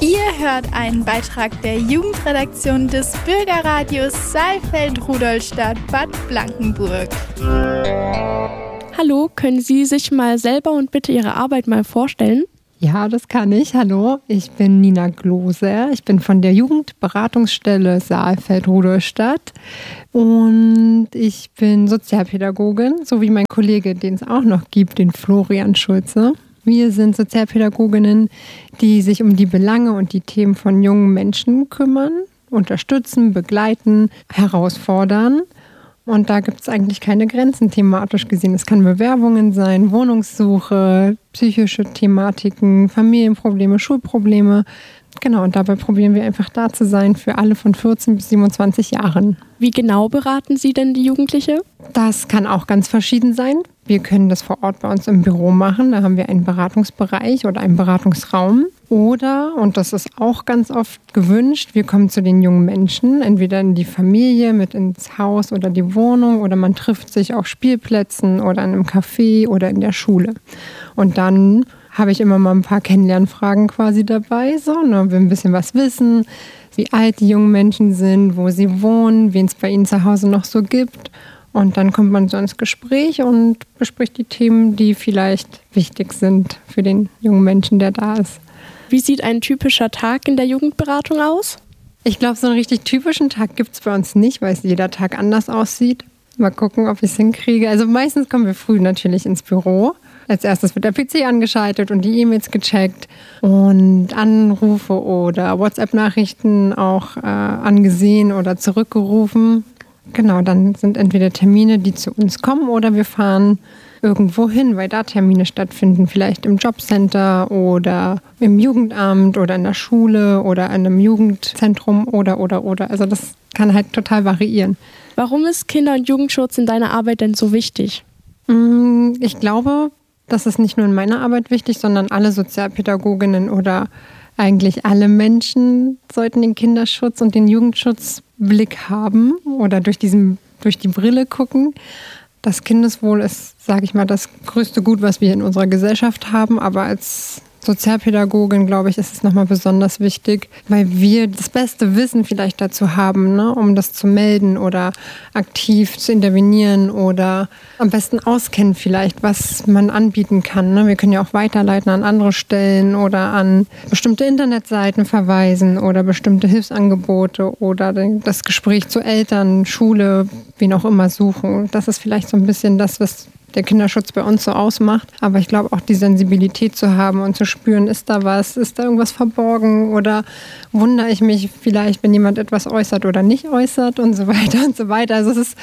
Ihr hört einen Beitrag der Jugendredaktion des Bürgerradios Saalfeld-Rudolstadt Bad Blankenburg. Hallo, können Sie sich mal selber und bitte Ihre Arbeit mal vorstellen? Ja, das kann ich. Hallo, ich bin Nina Gloser. Ich bin von der Jugendberatungsstelle Saalfeld-Rudolstadt und ich bin Sozialpädagogin, so wie mein Kollege, den es auch noch gibt, den Florian Schulze. Wir sind Sozialpädagoginnen, die sich um die Belange und die Themen von jungen Menschen kümmern, unterstützen, begleiten, herausfordern. Und da gibt es eigentlich keine Grenzen thematisch gesehen. Es kann Bewerbungen sein, Wohnungssuche, psychische Thematiken, Familienprobleme, Schulprobleme. Genau, und dabei probieren wir einfach da zu sein für alle von 14 bis 27 Jahren. Wie genau beraten Sie denn die Jugendliche? Das kann auch ganz verschieden sein. Wir können das vor Ort bei uns im Büro machen. Da haben wir einen Beratungsbereich oder einen Beratungsraum. Oder, und das ist auch ganz oft gewünscht, wir kommen zu den jungen Menschen, entweder in die Familie, mit ins Haus oder die Wohnung, oder man trifft sich auf Spielplätzen oder in einem Café oder in der Schule. Und dann habe ich immer mal ein paar Kennenlernfragen quasi dabei, so, ne, wir ein bisschen was wissen, wie alt die jungen Menschen sind, wo sie wohnen, wen es bei ihnen zu Hause noch so gibt. Und dann kommt man so ins Gespräch und bespricht die Themen, die vielleicht wichtig sind für den jungen Menschen, der da ist. Wie sieht ein typischer Tag in der Jugendberatung aus? Ich glaube, so einen richtig typischen Tag gibt es bei uns nicht, weil es jeder Tag anders aussieht. Mal gucken, ob ich es hinkriege. Also meistens kommen wir früh natürlich ins Büro. Als erstes wird der PC angeschaltet und die E-Mails gecheckt und Anrufe oder WhatsApp-Nachrichten auch angesehen oder zurückgerufen. Genau, dann sind entweder Termine, die zu uns kommen, oder wir fahren irgendwo hin, weil da Termine stattfinden. Vielleicht im Jobcenter oder im Jugendamt oder in der Schule oder in einem Jugendzentrum oder. Also das kann halt total variieren. Warum ist Kinder- und Jugendschutz in deiner Arbeit denn so wichtig? Ich glaube, das ist nicht nur in meiner Arbeit wichtig, sondern alle Sozialpädagoginnen oder eigentlich alle Menschen sollten den Kinderschutz und den Jugendschutzblick haben oder durch die Brille gucken. Das Kindeswohl ist, sage ich mal, das größte Gut, was wir in unserer Gesellschaft haben. Aber als Sozialpädagogin, glaube ich, ist es nochmal besonders wichtig, weil wir das beste Wissen vielleicht dazu haben, ne, um das zu melden oder aktiv zu intervenieren oder am besten auskennen vielleicht, was man anbieten kann. Ne. Wir können ja auch weiterleiten an andere Stellen oder an bestimmte Internetseiten verweisen oder bestimmte Hilfsangebote oder das Gespräch zu Eltern, Schule, wen auch immer suchen. Das ist vielleicht so ein bisschen das, was der Kinderschutz bei uns so ausmacht. Aber ich glaube auch die Sensibilität zu haben und zu spüren, ist da was, ist da irgendwas verborgen oder wundere ich mich vielleicht, wenn jemand etwas äußert oder nicht äußert und so weiter und so weiter. Also es ist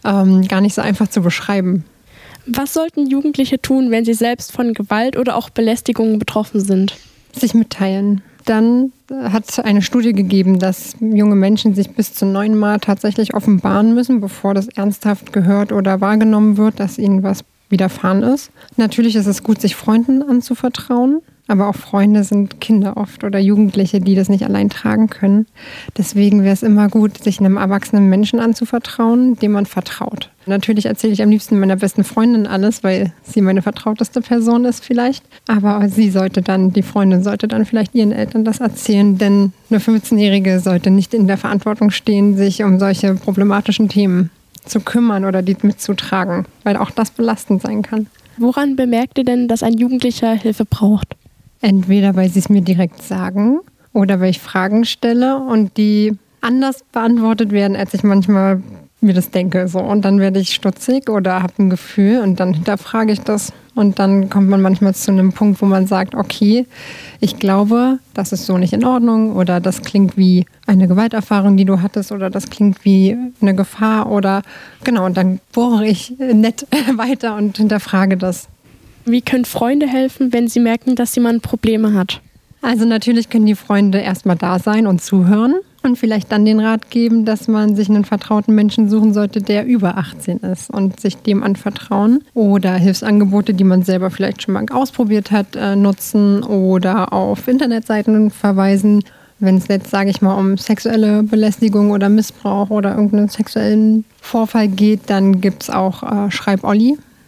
gar nicht so einfach zu beschreiben. Was sollten Jugendliche tun, wenn sie selbst von Gewalt oder auch Belästigungen betroffen sind? Sich mitteilen. Dann hat es eine Studie gegeben, dass junge Menschen sich bis zu 9 Mal tatsächlich offenbaren müssen, bevor das ernsthaft gehört oder wahrgenommen wird, dass ihnen was widerfahren ist. Natürlich ist es gut, sich Freunden anzuvertrauen, aber auch Freunde sind Kinder oft oder Jugendliche, die das nicht allein tragen können. Deswegen wäre es immer gut, sich einem erwachsenen Menschen anzuvertrauen, dem man vertraut. Natürlich erzähle ich am liebsten meiner besten Freundin alles, weil sie meine vertrauteste Person ist vielleicht. Aber die Freundin sollte dann vielleicht ihren Eltern das erzählen, denn eine 15-Jährige sollte nicht in der Verantwortung stehen, sich um solche problematischen Themen zu kümmern oder die mitzutragen, weil auch das belastend sein kann. Woran bemerkt ihr denn, dass ein Jugendlicher Hilfe braucht? Entweder, weil sie es mir direkt sagen oder weil ich Fragen stelle und die anders beantwortet werden, als ich manchmal mir das denke. So. Und dann werde ich stutzig oder habe ein Gefühl und dann hinterfrage ich das. Und dann kommt man manchmal zu einem Punkt, wo man sagt, okay, ich glaube, das ist so nicht in Ordnung oder das klingt wie eine Gewalterfahrung, die du hattest oder das klingt wie eine Gefahr oder genau. Und dann bohre ich nett weiter und hinterfrage das. Wie können Freunde helfen, wenn sie merken, dass jemand Probleme hat? Also natürlich können die Freunde erstmal da sein und zuhören und vielleicht dann den Rat geben, dass man sich einen vertrauten Menschen suchen sollte, der über 18 ist und sich dem anvertrauen oder Hilfsangebote, die man selber vielleicht schon mal ausprobiert hat, nutzen oder auf Internetseiten verweisen. Wenn es jetzt, sage ich mal, um sexuelle Belästigung oder Missbrauch oder irgendeinen sexuellen Vorfall geht, dann gibt es auch Schreib Olli.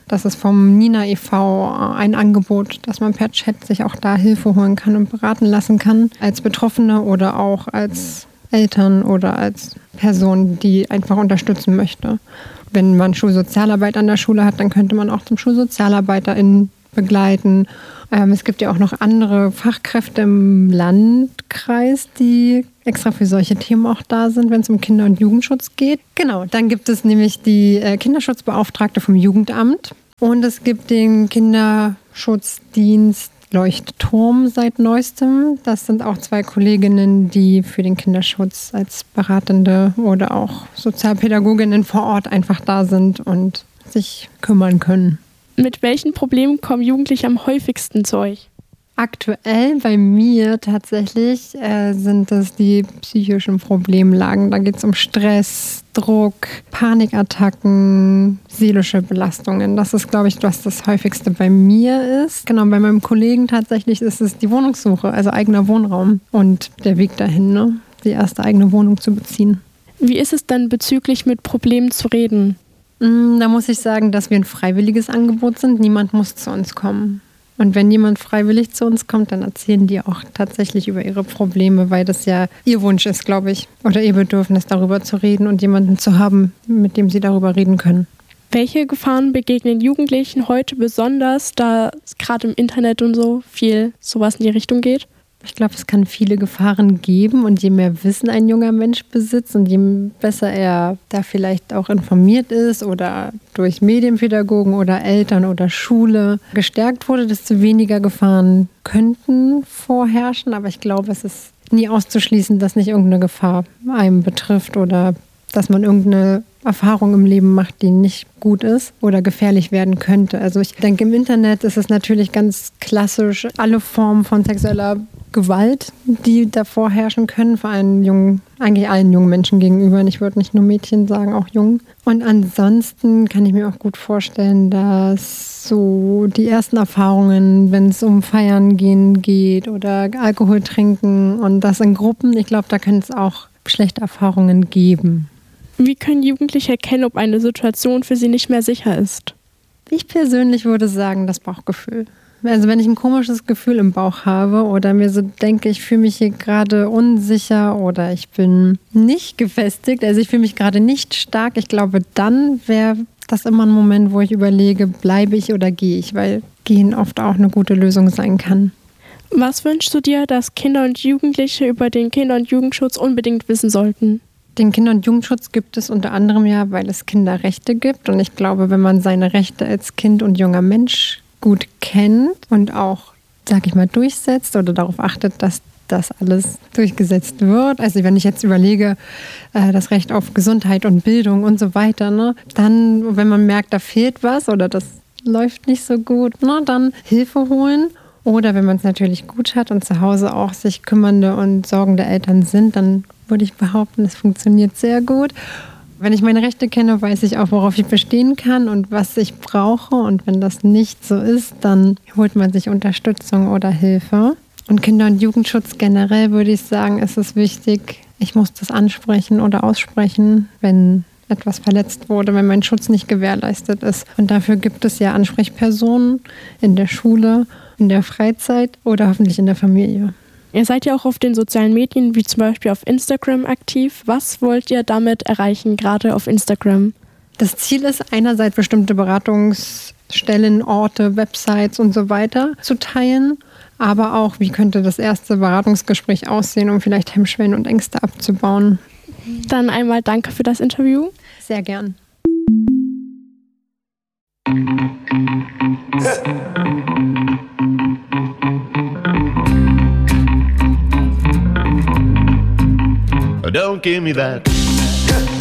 Das ist vom Nina e.V. ein Angebot, dass man per Chat sich auch da Hilfe holen kann und beraten lassen kann, als Betroffene oder auch als Eltern oder als Person, die einfach unterstützen möchte. Wenn man Schulsozialarbeit an der Schule hat, dann könnte man auch zum SchulsozialarbeiterInnen begleiten. Es gibt ja auch noch andere Fachkräfte im Landkreis, die extra für solche Themen auch da sind, wenn es um Kinder- und Jugendschutz geht. Genau, dann gibt es nämlich die Kinderschutzbeauftragte vom Jugendamt und es gibt den Kinderschutzdienst Leuchtturm seit neuestem. Das sind auch 2 Kolleginnen, die für den Kinderschutz als Beratende oder auch Sozialpädagoginnen vor Ort einfach da sind und sich kümmern können. Mit welchen Problemen kommen Jugendliche am häufigsten zu euch? Aktuell bei mir tatsächlich sind es die psychischen Problemlagen. Da geht es um Stress, Druck, Panikattacken, seelische Belastungen. Das ist, glaube ich, was das häufigste bei mir ist. Genau, bei meinem Kollegen tatsächlich ist es die Wohnungssuche, also eigener Wohnraum und der Weg dahin, ne? Die erste eigene Wohnung zu beziehen. Wie ist es denn bezüglich mit Problemen zu reden? Da muss ich sagen, dass wir ein freiwilliges Angebot sind. Niemand muss zu uns kommen. Und wenn jemand freiwillig zu uns kommt, dann erzählen die auch tatsächlich über ihre Probleme, weil das ja ihr Wunsch ist, glaube ich, oder ihr Bedürfnis, darüber zu reden und jemanden zu haben, mit dem sie darüber reden können. Welche Gefahren begegnen Jugendlichen heute besonders, da es gerade im Internet und so viel sowas in die Richtung geht? Ich glaube, es kann viele Gefahren geben und je mehr Wissen ein junger Mensch besitzt und je besser er da vielleicht auch informiert ist oder durch Medienpädagogen oder Eltern oder Schule gestärkt wurde, desto weniger Gefahren könnten vorherrschen. Aber ich glaube, es ist nie auszuschließen, dass nicht irgendeine Gefahr einem betrifft oder dass man irgendeine Erfahrung im Leben macht, die nicht gut ist oder gefährlich werden könnte. Also ich denke, im Internet ist es natürlich ganz klassisch alle Formen von sexueller Gewalt, die davor herrschen können, vor allem eigentlich allen jungen Menschen gegenüber. Ich würde nicht nur Mädchen sagen, auch Jungen. Und ansonsten kann ich mir auch gut vorstellen, dass so die ersten Erfahrungen, wenn es um Feiern gehen geht oder Alkohol trinken und das in Gruppen, ich glaube, da können es auch schlechte Erfahrungen geben. Wie können Jugendliche erkennen, ob eine Situation für sie nicht mehr sicher ist? Ich persönlich würde sagen, das Bauchgefühl. Also wenn ich ein komisches Gefühl im Bauch habe oder mir so denke, ich fühle mich hier gerade unsicher oder ich bin nicht gefestigt, also ich fühle mich gerade nicht stark, ich glaube, dann wäre das immer ein Moment, wo ich überlege, bleibe ich oder gehe ich, weil gehen oft auch eine gute Lösung sein kann. Was wünschst du dir, dass Kinder und Jugendliche über den Kinder- und Jugendschutz unbedingt wissen sollten? Den Kinder- und Jugendschutz gibt es unter anderem ja, weil es Kinderrechte gibt. Und ich glaube, wenn man seine Rechte als Kind und junger Mensch gut kennt und auch, sag ich mal, durchsetzt oder darauf achtet, dass das alles durchgesetzt wird. Also wenn ich jetzt überlege, das Recht auf Gesundheit und Bildung und so weiter, ne, dann, wenn man merkt, da fehlt was oder das läuft nicht so gut, ne, dann Hilfe holen. Oder wenn man es natürlich gut hat und zu Hause auch sich kümmernde und sorgende Eltern sind, dann würde ich behaupten, es funktioniert sehr gut. Wenn ich meine Rechte kenne, weiß ich auch, worauf ich bestehen kann und was ich brauche. Und wenn das nicht so ist, dann holt man sich Unterstützung oder Hilfe. Und Kinder- und Jugendschutz generell würde ich sagen, ist es wichtig, ich muss das ansprechen oder aussprechen, wenn etwas verletzt wurde, wenn mein Schutz nicht gewährleistet ist. Und dafür gibt es ja Ansprechpersonen in der Schule, in der Freizeit oder hoffentlich in der Familie. Ihr seid ja auch auf den sozialen Medien, wie zum Beispiel auf Instagram, aktiv. Was wollt ihr damit erreichen, gerade auf Instagram? Das Ziel ist einerseits, bestimmte Beratungsstellen, Orte, Websites und so weiter zu teilen, aber auch, wie könnte das erste Beratungsgespräch aussehen, um vielleicht Hemmschwellen und Ängste abzubauen. Dann einmal danke für das Interview. Sehr gern. Don't give me that.